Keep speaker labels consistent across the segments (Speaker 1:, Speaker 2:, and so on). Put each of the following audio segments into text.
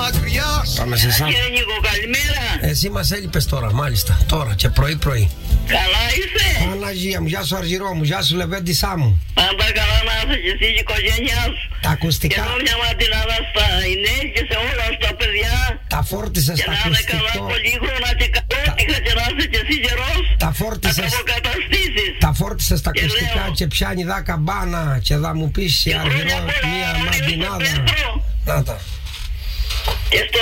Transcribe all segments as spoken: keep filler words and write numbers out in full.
Speaker 1: μακριά.
Speaker 2: Πάμε σε εσάς.
Speaker 3: Κύριε Νίκο, καλημέρα.
Speaker 2: Εσύ μας έλειπες τώρα, μάλιστα. Τώρα και πρωί πρωί.
Speaker 3: Καλά είστε?
Speaker 2: Παναγία μου, γεια σου Αργυρό μου, γεια σου Λεβέντισά μου.
Speaker 3: Πάντα καλά να είσαι και εσύ και η οικογένειά σου.
Speaker 2: Τα ακουστικά.
Speaker 3: Και εδώ μια ματινάδα στα Ινές και σε όλα στα παιδιά.
Speaker 2: Τα φόρτισες
Speaker 3: και
Speaker 2: στα
Speaker 3: να είναι
Speaker 2: ακουστικά.
Speaker 3: καλά πολύχρονα και καλότυχα και να είσαι και εσύ καιρός.
Speaker 2: Τα
Speaker 3: Να
Speaker 2: φόρτισες.
Speaker 3: τα αποκαταστήσεις.
Speaker 2: Τα φόρτισες στα
Speaker 3: Και
Speaker 2: ακουστικά
Speaker 3: λέω.
Speaker 2: και πιάνει δά καμπάνα και θα μου πεις
Speaker 3: Και
Speaker 2: Αργυρό
Speaker 3: χρόνια πολλά,
Speaker 2: μια
Speaker 3: Αργυρό,
Speaker 2: μαντινάδα.
Speaker 3: στο Πέτρο.
Speaker 2: Να τα.
Speaker 3: Και στο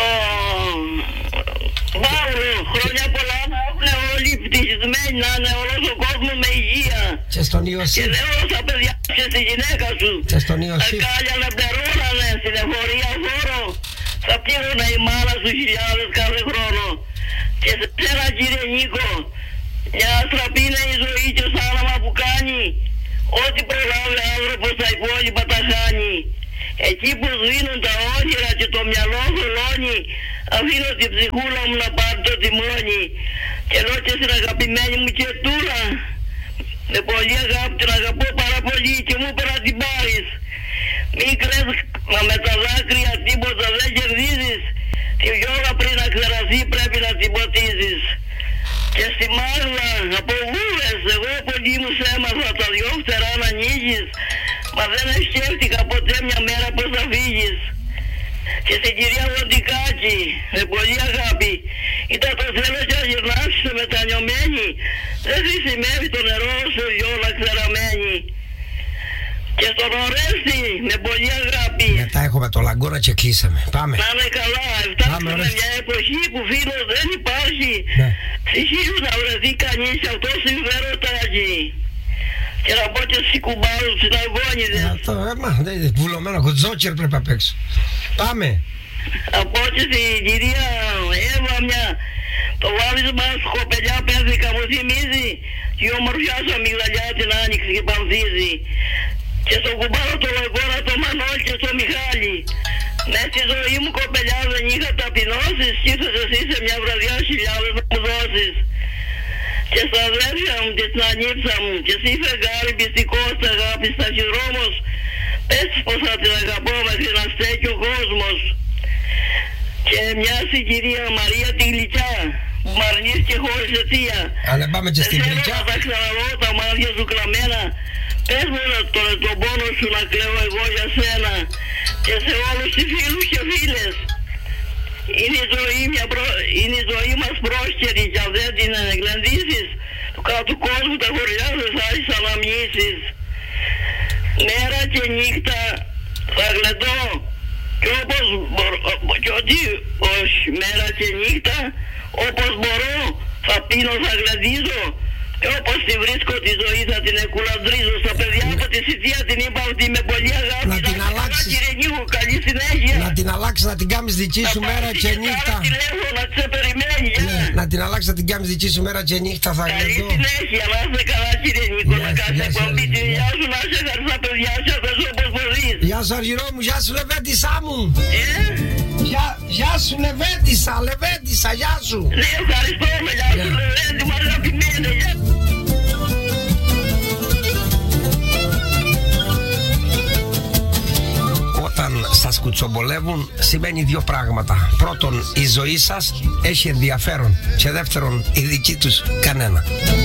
Speaker 3: Παύλο, χρόνια πολλά να έχουν όλοι ευτυχισμένοι, να είναι όλος ο κόσμος με υγεία.
Speaker 2: Και στον
Speaker 3: Και
Speaker 2: Ιωσήφ.
Speaker 3: λέω στα παιδιά και στη γυναίκα σου.
Speaker 2: Και στον
Speaker 3: Τα
Speaker 2: Ιωσήφ.
Speaker 3: κάλια να περώνανε στην εφορία φόρο. Θα πλήρωνα η μάνα σου χιλιάδες κάθε χρόνο. Και σε σένα κύριε Νίκο, μια άστραπη είναι η ζωή και ως άναμα που κάνει. Ό,τι προλάβει άνθρωπος στα υπόλοιπα τα χάνει. Εκεί που σβήνουν τα όνειρα και το μυαλό θολώνει, αφήνω την ψυχούλα μου να πάρει το τιμόνι. Και λέω και στην αγαπημένη μου Κετούλα, με πολύ αγάπη την αγαπώ πάρα πολύ και μου πέρα την πάρεις. Μη κλαις, μα με τα δάκρυα τίποτα δεν κερδίζεις. Τη βιόλα πριν να ξεραστεί πρέπει να την ποτίζεις. Και στη Μάγδα από γούρες, εγώ πολύ μου σε έμαθα τα δυο φτερά να ανοίγεις. Μα δεν σκέφτηκα ποτέ μια μέρα πως θα φύγεις. Και στην κυρία Βοντικάκη, με πολύ αγάπη, ήταν το θέλω και να γυρνάς μετανιωμένη. Δεν χρησιμεύει το νερό σου βιόλα ξεραμένη. Και στον Ορέστη, με πολύ αγάπη.
Speaker 2: Μετά έχουμε το λαγκόνα και κλείσαμε. Πάμε.
Speaker 3: Να είναι καλά, φτάσαμε μια εποχή που φίλος δεν υπάρχει.
Speaker 2: Ναι.
Speaker 3: Ψυχής να βρεθεί κανείς σε αυτό συμφέροντάκι. Και να πω και στις κουμπάρους, στις αγώνιδες.
Speaker 2: Αυτό, ε, μα, δεν είναι βουλωμένο, κοτζόκερ πρέπει απ' έξω. Πάμε.
Speaker 3: Να πω και στην κυρία Εύα μια, το βάδισμα σκοπελιά πέθηκα μου θυμίζει και η ομορφιά σου αμυγδαλιά την άνοιξη και πανθίζει. Και στον κουμπάρο το λαγκόνα, το Μανώλη και στο Μιχάλη. Μες στη ζωή μου κοπελιά δεν είχα ταπεινώσεις κι ήρθες εσύ σε μια βραδιά χιλιάδες να μου δώσεις. Και στα αδέρφια μου και στην ανήψα μου και εσύ φεγγάρι πιστικό στα αγάπη ταχυδρόμος, πες πως θα την αγαπώ μέχρι να στέκει ο κόσμος. Και μια στην κυρία Μαρία τη Γλυκιά που μ' αρνήθηκε χωρίς αιτία.
Speaker 2: Αν πάμε και στην
Speaker 3: Δεν θέλω
Speaker 2: Γλυκιά.
Speaker 3: να τα ξαναδώ τα μάτια σου κλαμμένα. Πες μου τον, τον πόνο σου να κλαίω εγώ για σένα. Και σε όλους τους φίλους και φίλες. Είναι η ζωή, μια προ... είναι η ζωή μας πρόσκαιρη και αν δεν την εγκλεντήσεις, του κάτω κόσμου τα χωριά δεν θα έχεις αναμνήσεις. Μέρα και νύχτα θα γλεντώ και όπως μπορώ, και ότι όχι, μέρα και νύχτα όπως μπορώ θα πίνω, θα γλεντίζω. Και όπως τη βρίσκω τη ζωή θα την εκουλαντρίζω. Στα παιδιά από τη Σιτία την είπα ότι με πολύ αγάπη.
Speaker 2: Να την αλλάξεις.
Speaker 3: Κύριε Νίκο, καλή συνέχεια.
Speaker 2: Να την αλλάξεις, να την κάνεις δική σου μέρα και νύχτα.
Speaker 3: Να σε περιμένει,
Speaker 2: Ναι, να την αλλάξεις, να την κάνεις δική σου μέρα και νύχτα θα
Speaker 3: καλή
Speaker 2: γλεντώ.
Speaker 3: συνέχεια, να είστε καλά κύριε Νίκο.
Speaker 2: Γεια
Speaker 3: Να
Speaker 2: σου,
Speaker 3: κάνεις
Speaker 2: γεια σου,
Speaker 3: εκπομπή τη
Speaker 2: Αργυρό.
Speaker 3: δουλειά σου, να σε ευχαριστώ παιδιά σου, να ζω όπως μπορείς.
Speaker 2: Γεια σου Αργυρό μου, γεια σου Λεβέντισά μου.
Speaker 3: Ε,
Speaker 2: Γεια, γεια σου Λεβέντισα, Λεβέντισα, γεια σου.
Speaker 3: ναι, ευχαριστώ με γεια σου,
Speaker 2: Γεια.
Speaker 3: Λεβέντη, μου αγαπημένη, γεια.
Speaker 2: Όταν σας κουτσομπολεύουν σημαίνει δύο πράγματα. Πρώτον, η ζωή σας έχει ενδιαφέρον και δεύτερον, η δική τους κανένα.